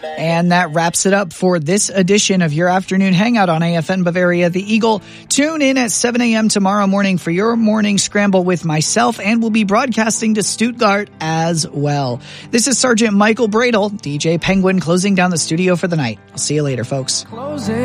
And that wraps it up for this edition of your afternoon hangout on AFN Bavaria The Eagle. Tune in at 7 a.m. tomorrow morning for your morning scramble with myself, and we'll be broadcasting to Stuttgart as well. This is Sergeant Michael Bradle, DJ Penguin, closing down the studio for the night. I'll see you later, folks.